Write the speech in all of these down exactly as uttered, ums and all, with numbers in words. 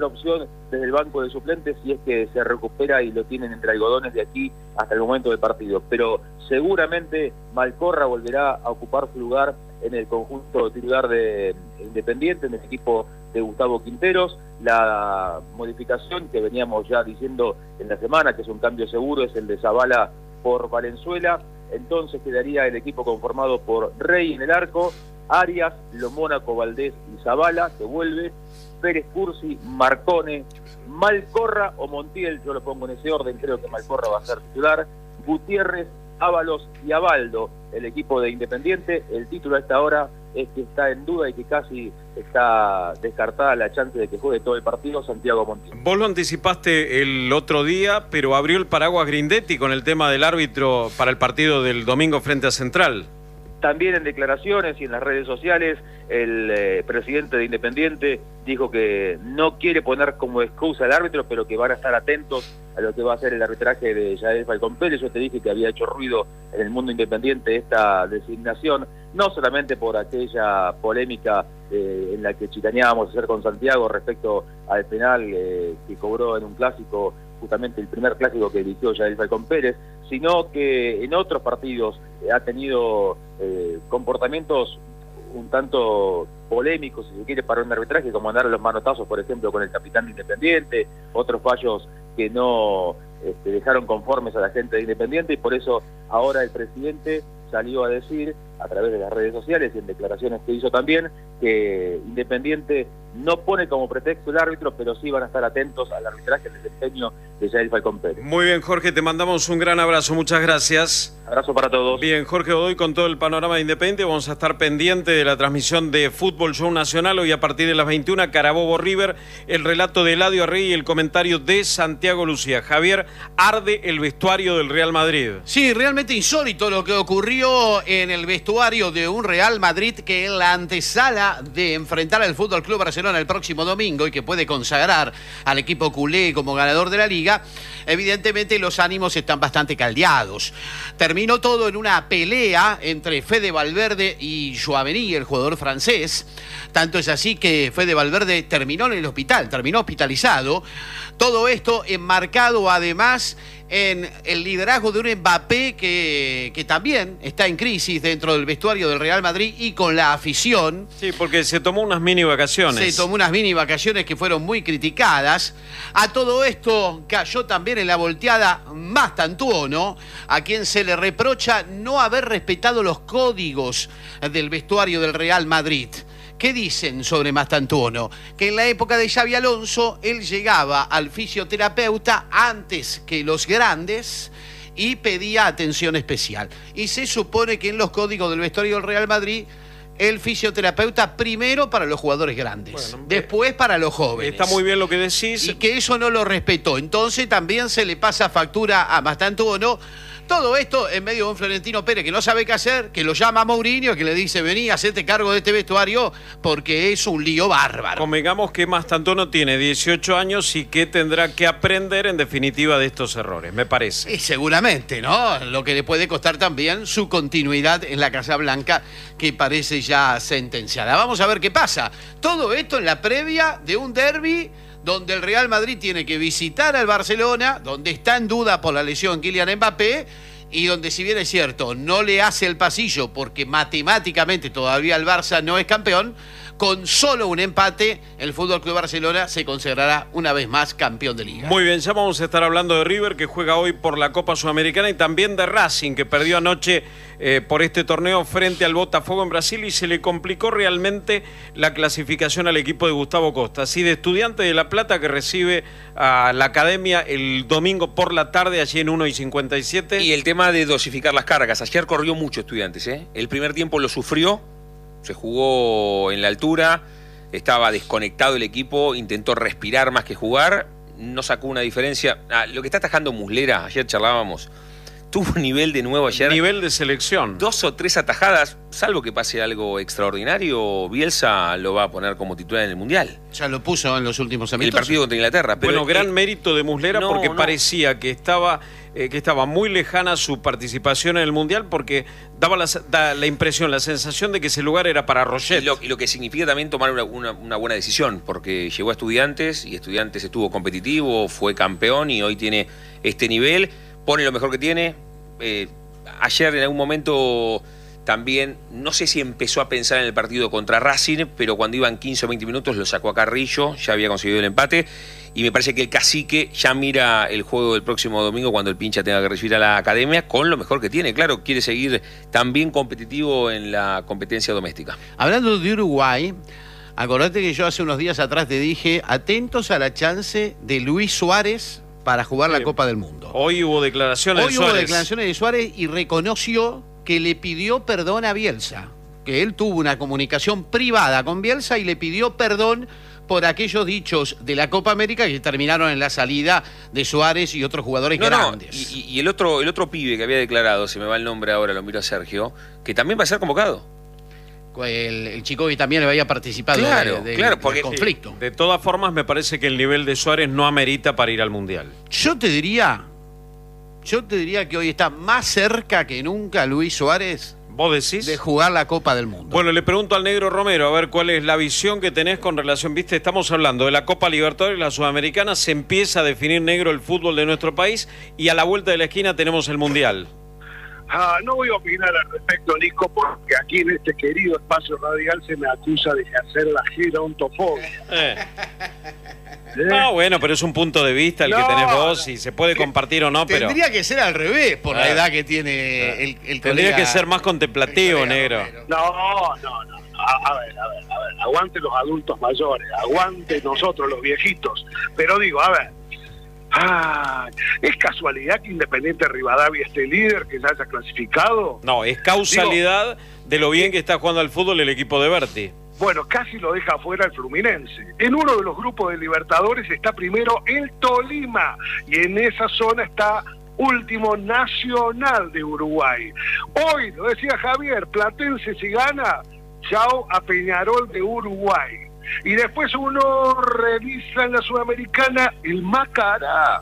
opción desde el banco de suplentes si es que se recupera y lo tienen entre algodones de aquí hasta el momento del partido. Pero seguramente Malcorra volverá a ocupar su lugar en el conjunto titular de Independiente, en el equipo de Gustavo Quinteros. La modificación que veníamos ya diciendo en la semana, que es un cambio seguro, es el de Zavala por Valenzuela. Entonces quedaría el equipo conformado por Rey en el arco, Arias, Lomónaco, Valdés y Zavala, que vuelve, Pérez Cursi, Marcone, Malcorra o Montiel, yo lo pongo en ese orden, creo que Malcorra va a ser titular, Gutiérrez, Ábalos y Abaldo, el equipo de Independiente. El título a esta hora es que está en duda y que casi está descartada la chance de que juegue todo el partido Santiago Montiel. Vos lo anticipaste el otro día, pero abrió el paraguas Grindetti con el tema del árbitro para el partido del domingo frente a Central. También en declaraciones y en las redes sociales, el eh, presidente de Independiente dijo que no quiere poner como excusa al árbitro, pero que van a estar atentos a lo que va a ser el arbitraje de Yael Falcón Pérez. Yo te dije que había hecho ruido en el mundo independiente esta designación, no solamente por aquella polémica eh, en la que chicaneábamos ayer con Santiago respecto al penal eh, que cobró en un clásico, justamente el primer clásico que dirigió Yael Falcón Pérez, sino que en otros partidos eh, ha tenido eh, comportamientos un tanto polémicos, si se quiere, para un arbitraje, como andar a los manotazos, por ejemplo, con el capitán de Independiente, otros fallos que no este, dejaron conformes a la gente de Independiente, y por eso ahora el presidente salió a decir, a través de las redes sociales y en declaraciones que hizo también, que Independiente no pone como pretexto el árbitro, pero sí van a estar atentos al arbitraje, al desempeño de Yael Falcón Pérez. Muy bien, Jorge, te mandamos un gran abrazo, muchas gracias. Abrazo para todos. Bien, Jorge Godoy con todo el panorama de Independiente. Vamos a estar pendientes de la transmisión de Fútbol Show Nacional hoy a partir de las veintiuna, Carabobo River, el relato de Eladio Arrey y el comentario de Santiago Lucía. Javier, arde el vestuario del Real Madrid. Sí, realmente insólito lo que ocurrió en el vestuario de un Real Madrid que en la antesala de enfrentar al Fútbol Club Barcelona el próximo domingo y que puede consagrar al equipo culé como ganador de la Liga, evidentemente los ánimos están bastante caldeados. Terminó todo en una pelea entre Fede Valverde y Tchouaméni, el jugador francés. Tanto es así que Fede Valverde terminó en el hospital, terminó hospitalizado. Todo esto enmarcado además en el liderazgo de un Mbappé que, que también está en crisis dentro del vestuario del Real Madrid y con la afición. Sí, porque se tomó unas mini vacaciones. Se tomó unas mini vacaciones que fueron muy criticadas. A todo esto cayó también en la volteada Mastantuono, a quien se le reprocha no haber respetado los códigos del vestuario del Real Madrid. ¿Qué dicen sobre Mastantuono? Que en la época de Xabi Alonso, él llegaba al fisioterapeuta antes que los grandes y pedía atención especial. Y se supone que en los códigos del vestuario del Real Madrid, el fisioterapeuta primero para los jugadores grandes, bueno, después para los jóvenes. Está muy bien lo que decís. Y que eso no lo respetó. Entonces también se le pasa factura a Mastantuono. Todo esto en medio de un Florentino Pérez que no sabe qué hacer, que lo llama a Mourinho, que le dice, vení, hacete cargo de este vestuario porque es un lío bárbaro. Convengamos que Mastantuono tiene dieciocho años y que tendrá que aprender en definitiva de estos errores, me parece. Y seguramente, ¿no? Lo que le puede costar también su continuidad en la Casa Blanca, que parece ya sentenciada. Vamos a ver qué pasa. Todo esto en la previa de un derbi donde el Real Madrid tiene que visitar al Barcelona, donde está en duda por la lesión Kylian Mbappé, y donde, si bien es cierto, no le hace el pasillo porque matemáticamente todavía el Barça no es campeón, con solo un empate, el F C Barcelona se consagrará una vez más campeón de Liga. Muy bien, ya vamos a estar hablando de River, que juega hoy por la Copa Sudamericana, y también de Racing, que perdió anoche eh, por este torneo frente al Botafogo en Brasil, y se le complicó realmente la clasificación al equipo de Gustavo Costa. Así de Estudiantes de La Plata, que recibe a la Academia el domingo por la tarde, allí en uno y cincuenta y siete. Y el tema de dosificar las cargas. Ayer corrió mucho Estudiantes, ¿eh? El primer tiempo lo sufrió. Se jugó en la altura, estaba desconectado el equipo, intentó respirar más que jugar, no sacó una diferencia. Ah, lo que está atajando Muslera, ayer charlábamos, tuvo nivel de nuevo ayer. Nivel de selección. Dos o tres atajadas, salvo que pase algo extraordinario, Bielsa lo va a poner como titular en el Mundial. Ya lo puso en los últimos amistosos. El partido contra Inglaterra. Pero bueno, gran eh, mérito de Muslera, no, porque no. parecía que estaba eh, que estaba muy lejana su participación en el Mundial porque daba la, da la impresión, la sensación de que ese lugar era para Roget. Y lo, y lo que significa también tomar una, una, una buena decisión, porque llegó a Estudiantes y Estudiantes estuvo competitivo, fue campeón y hoy tiene este nivel, pone lo mejor que tiene. Eh, ayer en algún momento también, no sé si empezó a pensar en el partido contra Racing, pero cuando iban quince o veinte minutos lo sacó a Carrillo, ya había conseguido el empate, y me parece que el Cacique ya mira el juego del próximo domingo cuando el pincha tenga que recibir a la Academia con lo mejor que tiene. Claro, quiere seguir también competitivo en la competencia doméstica. Hablando de Uruguay, acordate que yo hace unos días atrás te dije, atentos a la chance de Luis Suárez para jugar sí. la Copa del Mundo. Hoy hubo declaraciones Hoy de Suárez. hubo declaraciones de Suárez y reconoció que le pidió perdón a Bielsa, que él tuvo una comunicación privada con Bielsa y le pidió perdón por aquellos dichos de la Copa América que terminaron en la salida de Suárez y otros jugadores no, grandes. No. Y, y el otro el otro pibe que había declarado, se me va el nombre ahora, lo miro a Sergio, que también va a ser convocado. El, el chico que también había participado claro, de, de, claro, del porque, conflicto. Sí. De todas formas, me parece que el nivel de Suárez no amerita para ir al Mundial. Yo te diría, yo te diría que hoy está más cerca que nunca Luis Suárez. ¿Vos decís? De jugar la Copa del Mundo. Bueno, le pregunto al Negro Romero, a ver cuál es la visión que tenés con relación, viste, estamos hablando de la Copa Libertadores y la Sudamericana, se empieza a definir, Negro, el fútbol de nuestro país y a la vuelta de la esquina tenemos el Mundial. Ah, no voy a opinar al respecto, Nico, porque aquí en este querido espacio radial se me acusa de hacer la gerontofobia. Eh. ¿Eh? No, bueno, pero es un punto de vista el no, que tenés vos y se puede compartir o no, pero... Tendría que ser al revés, por ah, la edad que tiene ah, el, el Tendría colega, que ser más contemplativo, Negro. No, no, no. A, a ver, a ver, a ver. Aguante los adultos mayores, aguante nosotros los viejitos. Pero digo, a ver... Ah, ¿es casualidad que Independiente Rivadavia esté líder, que se haya clasificado? No, es causalidad Digo, de lo bien que está jugando al fútbol el equipo de Berti. Bueno, casi lo deja afuera el Fluminense. En uno de los grupos de Libertadores está primero el Tolima y en esa zona está último Nacional de Uruguay. Hoy, lo decía Javier, Platense si gana, chao a Peñarol de Uruguay. Y después uno revisa en la Sudamericana el Macará,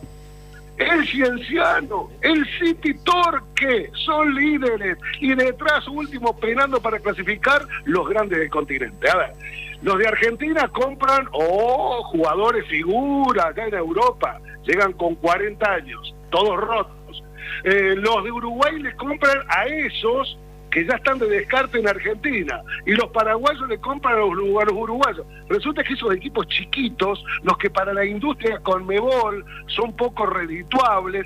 el Cienciano, el City Torque, son líderes. Y detrás, último, penando para clasificar, los grandes del continente. A ver, los de Argentina compran, oh, jugadores figuras acá en Europa, llegan con cuarenta años, todos rotos. Eh, los de Uruguay le compran a esos que ya están de descarte en Argentina, y los paraguayos le compran a los, a los uruguayos. Resulta que esos equipos chiquitos, los que para la industria Conmebol son poco redituables,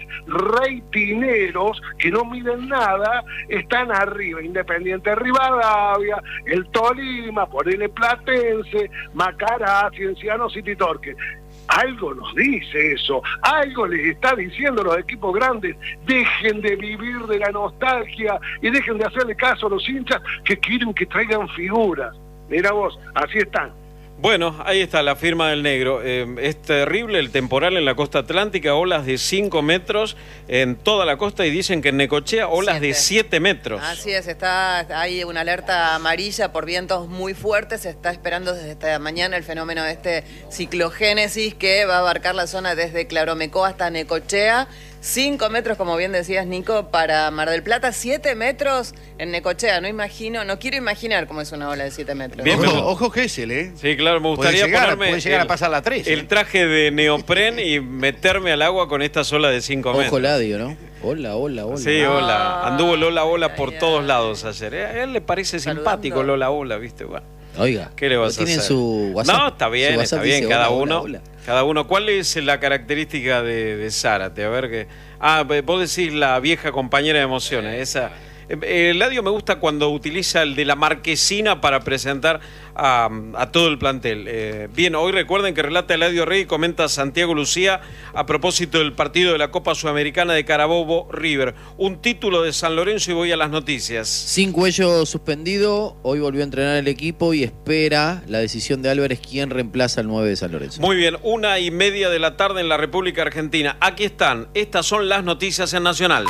reitineros, que no miden nada, están arriba. Independiente Rivadavia, el Tolima, ponele Platense, Macará, Cienciano, City Torque. Algo nos dice eso, algo les está diciendo los equipos grandes, dejen de vivir de la nostalgia y dejen de hacerle caso a los hinchas que quieren que traigan figuras. Mira vos, así están. Bueno, ahí está la firma del Negro. Eh, es terrible el temporal en la costa atlántica, olas de cinco metros en toda la costa y dicen que en Necochea olas siete. de siete metros. Así es, está hay una alerta amarilla por vientos muy fuertes, se está esperando desde esta mañana el fenómeno de este ciclogénesis que va a abarcar la zona desde Claromecó hasta Necochea. Cinco metros, como bien decías, Nico, para Mar del Plata, siete metros en Necochea. No imagino, no quiero imaginar cómo es una ola de siete metros. Bien, ojo, ojo Gessel, ¿eh? Sí, claro, me gustaría puede llegar, ponerme puede llegar el, a pasar la tres, ¿eh? el traje de neopren y meterme al agua con esta ola de cinco metros. Ojo Ladio, ¿no? Hola, hola, hola. Sí, hola. Ah, Anduvo Lola Ola por ay, todos ay. lados ayer. A él le parece Saludando. simpático Lola Ola, ¿viste? Bueno. Oiga, ¿qué le vas a tienen hacer? su WhatsApp. No, está bien, Su WhatsApp está bien, dice, cada hola, uno. hola, hola. Cada uno. ¿Cuál es la característica de, de Zárate? A ver que. Ah, vos decís la vieja compañera de emociones. Esa. Eh, Eladio me gusta cuando utiliza el de la marquesina para presentar a, a todo el plantel. Eh, bien, hoy recuerden que relata Eladio Rey y comenta Santiago Lucía a propósito del partido de la Copa Sudamericana de Carabobo River. Un título de San Lorenzo y voy a las noticias. Sin Cuello suspendido, hoy volvió a entrenar el equipo y espera la decisión de Álvarez, quien reemplaza al nueve de San Lorenzo. Muy bien, una y media de la tarde en la República Argentina. Aquí están, estas son las noticias en Nacional.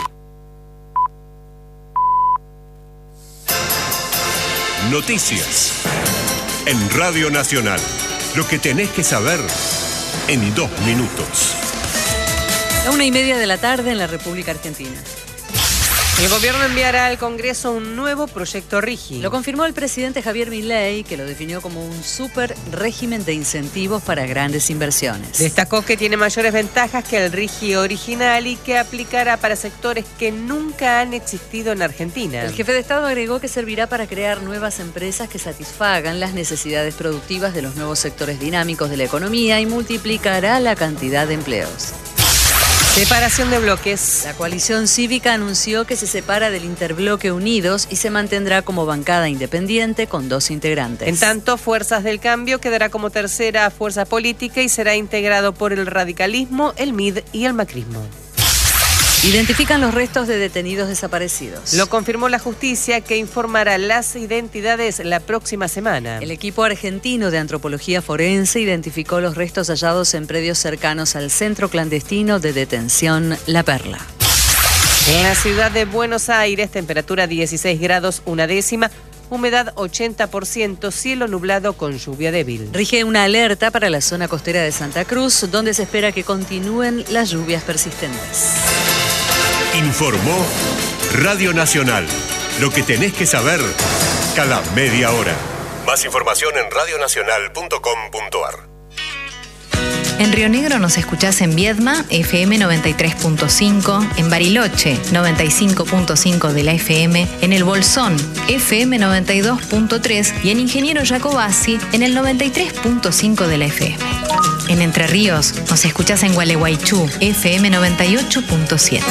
Noticias en Radio Nacional. Lo que tenés que saber en dos minutos. La una y media de la tarde en la República Argentina. El gobierno enviará al Congreso un nuevo proyecto RIGI. Lo confirmó el presidente Javier Milei, que lo definió como un super régimen de incentivos para grandes inversiones. Destacó que tiene mayores ventajas que el RIGI original y que aplicará para sectores que nunca han existido en Argentina. El jefe de Estado agregó que servirá para crear nuevas empresas que satisfagan las necesidades productivas de los nuevos sectores dinámicos de la economía y multiplicará la cantidad de empleos. Separación de bloques. La coalición cívica anunció que se separa del Interbloque Unidos y se mantendrá como bancada independiente con dos integrantes. En tanto, Fuerzas del Cambio quedará como tercera fuerza política y será integrado por el radicalismo, el M I D y el macrismo. Identifican los restos de detenidos desaparecidos. Lo confirmó la justicia, que informará las identidades la próxima semana. El equipo argentino de antropología forense identificó los restos hallados en predios cercanos al centro clandestino de detención La Perla. En la ciudad de Buenos Aires, temperatura dieciséis grados una décima, humedad ochenta por ciento, cielo nublado con lluvia débil. Rige una alerta para la zona costera de Santa Cruz, donde se espera que continúen las lluvias persistentes. Informó Radio Nacional. Lo que tenés que saber cada media hora. Más información en radionacional punto com punto ar. En Río Negro nos escuchás en Viedma, F M noventa y tres punto cinco, en Bariloche, noventa y cinco punto cinco de la F M, en El Bolsón, F M noventa y dos punto tres y en Ingeniero Jacobasi, en el noventa y tres punto cinco de la F M. En Entre Ríos nos escuchás en Gualeguaychú, F M noventa y ocho punto siete.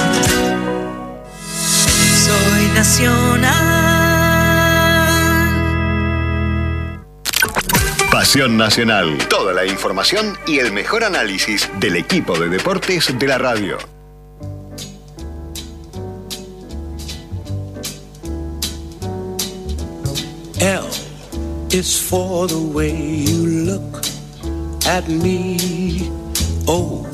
Soy Nacional. Pasión Nacional. Toda la información y el mejor análisis del equipo de deportes de la radio. L is for the way you look at me. O